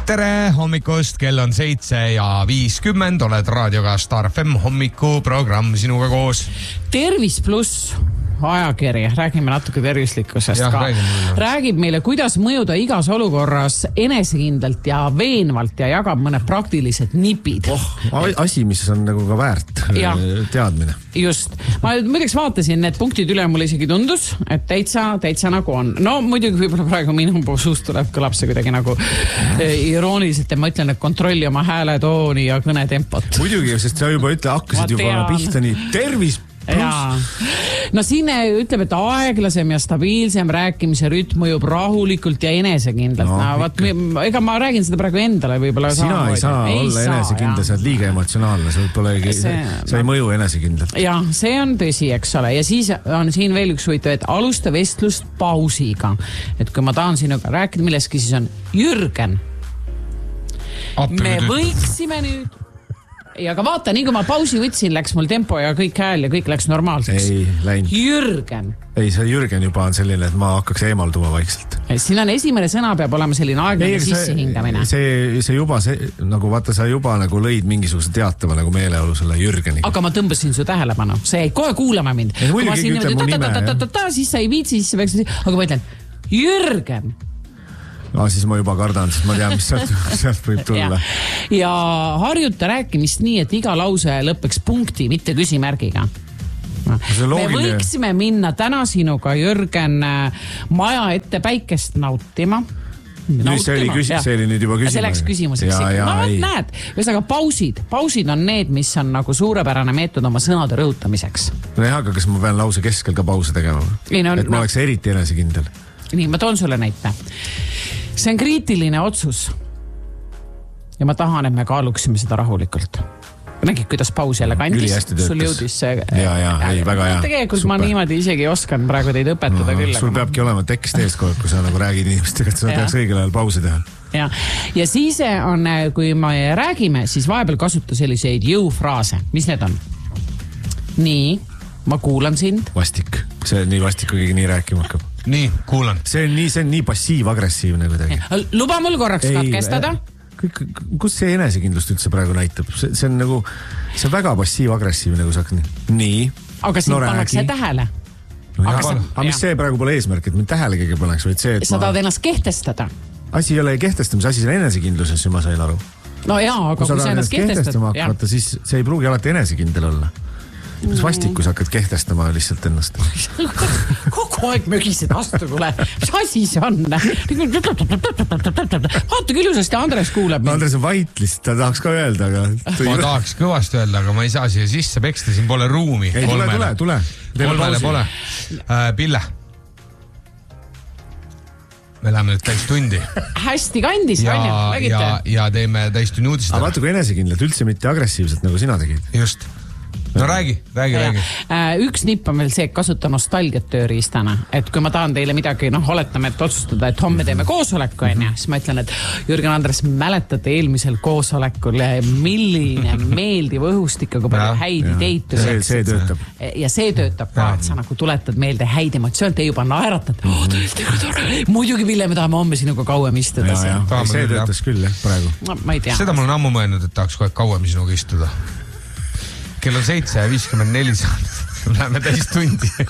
Tere hommikust, kell on 7:50, oled raadioga Star FM hommikuprogramm sinuga koos. Tervis pluss ajakiri, räägime natuke tervislikkusest Ja, ka. Räägib meile, kuidas mõjuda igas olukorras enesekindlalt ja veenvalt ja jagab mõned praktilised nipid. Asi, mis on nagu ka väärt teadmine. Just. Ma muideks vaatasin need punktid üle, mulle isegi tundus, et täitsa nagu on. No muidugi võib-olla praegu minu suust kõlab see kuidagi nagu irooniliselt ja ma ütlen, et kontrolli oma hääletooni ja kõnetempot. Muidugi, sest sa juba hakkasid juba pihta nii tervis. No siin ütleb, et aeglasem ja stabiilsem rääkimise rütm mõjub rahulikult ja enesekindlalt. Ega ma räägin seda praegu endale võib-olla. Sina ei saa olla enesekindla, sa oled liiga emotsionaalne, sa ei mõju enesekindlalt. Ja, see on tõsi, eks ole. Ja siis on siin veel üks huvitav, et alusta vestlust pausiga. Et kui ma tahan sinuga rääkida milleski, siis on Jürgen. Me võiksime nüüd... Ja ka vaata, nii kui ma pausi võtsin, läks mul tempo ja kõik hääl ja kõik läks normaalseks. Ei, läinud. Jürgen. Ei, see Jürgen juba on selline, et ma hakkaks eemalduma vaikselt. Siin on esimene sõna peab olema selline aeglane sissehingamine. See juba, nagu vaata, sa juba nagu lõid mingisuguse teatava nagu meeleolu selle Jürgeni. Aga ma tõmbasin su tähelepanu. See ei kohe kuulama mind. Kui ma siin niimoodi, siis sa ei viitsi, siis sa peaks... Aga ma ütlen, Jürgen... No, siis ma juba kardan, sest ma tean, mis sealt võib tulla. Ja harjuta rääkimist nii, et iga lause lõpeks punkti, mitte küsimärgiga. Me võiksime minna täna sinuga, Jürgen, maja ette päikest nautima. See oli nüüd juba küsimus. See läks küsimuseks. Näed, ühesõnaga pausid on need, mis on nagu suurepärane meetod oma sõnade rõhutamiseks. No jah, aga kas ma pean lause keskel ka pause tegema? Et ma oleks eriti enesekindel. Nii, ma toon sulle näite. See on kriitiline otsus. Ja ma tahan, et me kaaluksime seda rahulikult. Nägid, kuidas paus jälle kandis. Sul jõudis see... Ei, väga hea. Tegelikult ma niimoodi isegi oskan praegu teid õpetada küll. Sul peabki olema tekst ees, kui sa nagu räägid inimestega, et sa peaks õigel ajal pausi teha. Ja siis on, kui me räägime, siis vahepeal kasuta selliseid jõufraase. Mis need on? Nii, ma kuulan sind. Vastik. See on nii vastik, kui keegi nii rääkima hakkab. Nii, kuulan. See on nii passiiv-agressiivne kuidagi. Luba mul korraks katkestada. Kus see enesekindlust üldse praegu näitab? See on nagu, see on väga passiiv-agressiivne, kui sa hakkad nii. Aga siin pannakse tähele. Aga mis see praegu pole eesmärk, et mind tähele keegi pannaks, vaid see, et sa tahad ennast kehtestada? Asi ei ole kehtestamise, asi on enesekindluses, ma sain aru. No jaa, aga kui sa ennast kehtestama hakkata, siis see ei pruugi alati enesekindel olla. Mis vastikus hakkad kehtestama lihtsalt ennast? Kogu aeg mögised vastu, kuule. Mis asi see on? Vaata küll ilusasti, Andres kuuleb. Andres on vait lihtsalt, ta tahaks ka öelda, aga... Ma tahaks kõvasti öelda, aga ma ei saa siia sisse peksta, siin pole ruumi. Ei, tule. Kolmele pole. Pille. Me läheme nüüd täis tundi. Hästi kandis, ja teeme täis tunni uudistada. Aga vaata kui enesekindlalt, üldse mitte agressiivselt, nagu sina tegid. Just. No räägi. Üks nipp on veel see, et kasuta nostalgiat tööriistana. Et kui ma tahan teile midagi, oletame, et otsustada, et homme teeme koosoleku, siis ma ütlen, et Jürgen Andres, mäletate eelmisel koosolekul, milline meeldiv õhustik, kui palju häid ideid. See töötab. Ja see töötab ka, et sa nagu tuletad meelde häid emotsioon, te juba naeratad. Muidugi, Ville, me tahame homme sinuga kauem istuda. See töötas küll, praegu. Ma ei tea. Seda mul on ammu mõelnud, et tahaks kohe kauem sinuga istuda. Kell on 7:54, läheme täis tundi.